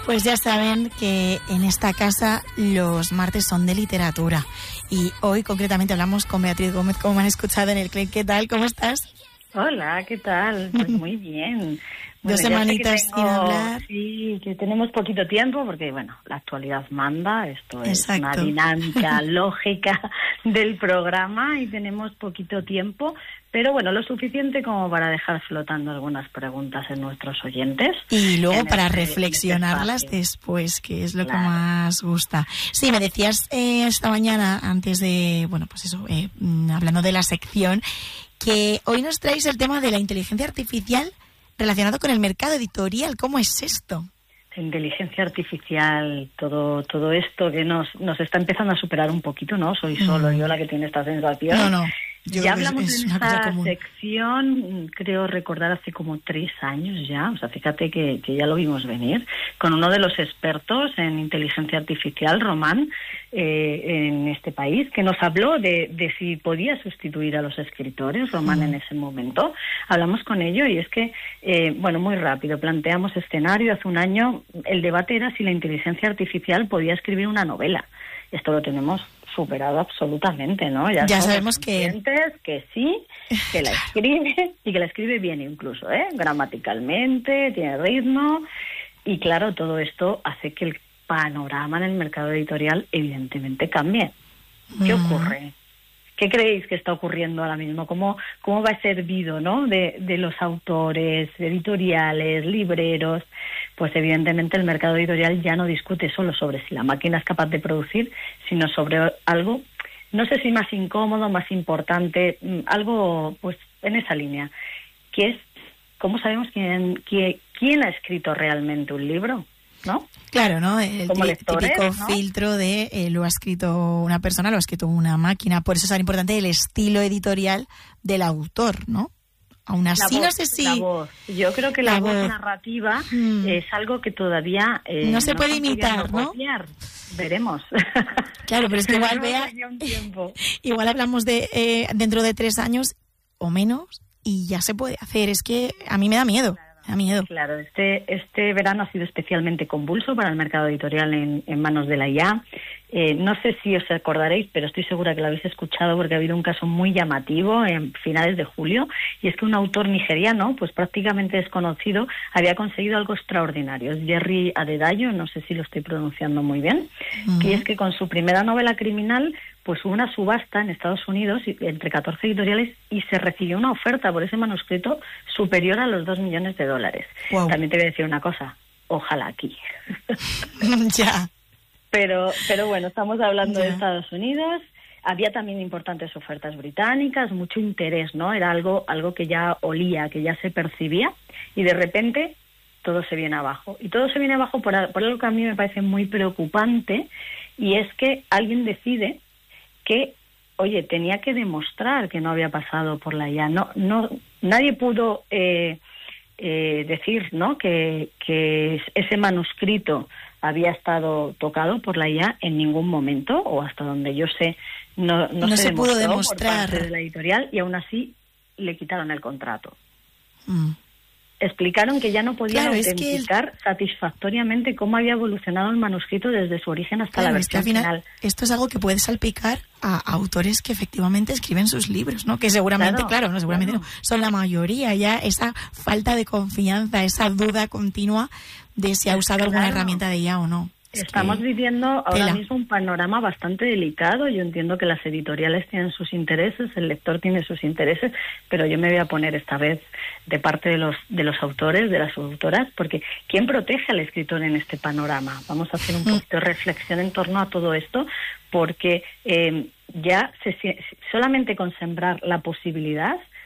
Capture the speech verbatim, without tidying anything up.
Pues ya saben que en esta casa los martes son de literatura y hoy concretamente hablamos con Beatriz Gómez, como me han escuchado en el clip. ¿Qué tal? ¿Cómo estás? Hola, ¿qué tal? Pues muy bien. Bueno, Dos semanitas tengo, sin hablar. Sí, que tenemos poquito tiempo porque, bueno, la actualidad manda. Esto es Exacto. una dinámica lógica del programa y tenemos poquito tiempo, pero bueno, lo suficiente como para dejar flotando algunas preguntas en nuestros oyentes. Y luego para este, reflexionarlas este después, que es lo claro. que más gusta. Sí, me decías eh, esta mañana, antes de, bueno, pues eso, eh, hablando de la sección, que hoy nos traéis el tema de la inteligencia artificial relacionado con el mercado editorial. ¿Cómo es esto? Inteligencia artificial, todo todo esto que nos nos está empezando a superar un poquito, ¿no? Soy solo mm. yo la que tiene esta sensación. No, no. Yo ya hablamos es, es en una esta cosa sección, creo recordar, hace como tres años ya, o sea, fíjate que, que ya lo vimos venir, con uno de los expertos en inteligencia artificial, Román, eh, en este país, que nos habló de, de si podía sustituir a los escritores, Román, mm. en ese momento. Hablamos con ello y es que, eh, bueno, muy rápido, planteamos escenario. Hace un año el debate era si la inteligencia artificial podía escribir una novela. Esto lo tenemos superado absolutamente, ¿no? Ya, ya sabemos que... que sí, que la escribe y que la escribe bien incluso, ¿eh? Gramaticalmente, tiene ritmo y claro, todo esto hace que el panorama en el mercado editorial evidentemente cambie. ¿Qué mm. ocurre? ¿Qué creéis que está ocurriendo ahora mismo? ¿Cómo, cómo va servido, ¿no? de, de los autores, editoriales, libreros? Pues evidentemente el mercado editorial ya no discute solo sobre si la máquina es capaz de producir, sino sobre algo, no sé si más incómodo, más importante, algo pues en esa línea, que es cómo sabemos quién, quién, quién ha escrito realmente un libro, ¿no? Claro, ¿no? El Como tí- lectores, típico ¿no? filtro de eh, lo ha escrito una persona, lo ha escrito una máquina. Por eso es tan importante el estilo editorial del autor, ¿no? Aún así, voz, no sé si... La voz. Yo creo que la, la voz, voz narrativa mm. es algo que todavía... Eh, no se no puede imitar, ¿no? Copiar. Veremos. Claro, pero es que igual, vea, igual hablamos de eh, dentro de tres años o menos y ya se puede hacer. Es que a mí me da miedo. Me da miedo. Claro, este este verano ha sido especialmente convulso para el mercado editorial en, en manos de la I A. Eh, no sé si os acordaréis, pero estoy segura que lo habéis escuchado porque ha habido un caso muy llamativo en finales de julio, y es que un autor nigeriano, pues prácticamente desconocido, había conseguido algo extraordinario. Es Jerry Adedayo, no sé si lo estoy pronunciando muy bien, uh-huh. que es que con su primera novela criminal pues hubo una subasta en Estados Unidos entre catorce editoriales y se recibió una oferta por ese manuscrito superior a los dos millones de dólares. Wow. También te voy a decir una cosa, ojalá aquí. Ya. Pero, pero bueno, estamos hablando ya. de Estados Unidos. Había también importantes ofertas británicas, mucho interés, ¿no? Era algo, algo que ya olía, que ya se percibía, y de repente todo se viene abajo. Y todo se viene abajo por, por algo que a mí me parece muy preocupante, y es que alguien decide que, oye, tenía que demostrar que no había pasado por la I A. No, no, nadie pudo eh, eh, decir, ¿no?, que, que ese manuscrito había estado tocado por la I A en ningún momento, o hasta donde yo sé, no, no, no se, se pudo demostrar demostrar por parte de la editorial, y aún así le quitaron el contrato. Mm. Explicaron que ya no podían claro, autenticar es que el... satisfactoriamente cómo había evolucionado el manuscrito desde su origen hasta claro, la es que versión al final, final. Esto es algo que puede salpicar a autores que efectivamente escriben sus libros, ¿no? Que seguramente, claro, claro no, seguramente claro. no, son la mayoría. Ya esa falta de confianza, esa duda continua de si ha usado claro. alguna herramienta de I A o no. Es Estamos viviendo ahora tela. mismo un panorama bastante delicado. Yo entiendo que las editoriales tienen sus intereses, el lector tiene sus intereses, pero yo me voy a poner esta vez de parte de los de los autores, de las autoras, porque ¿quién protege al escritor en este panorama? Vamos a hacer un poquito de reflexión en torno a todo esto, porque eh, ya se, solamente con sembrar la posibilidad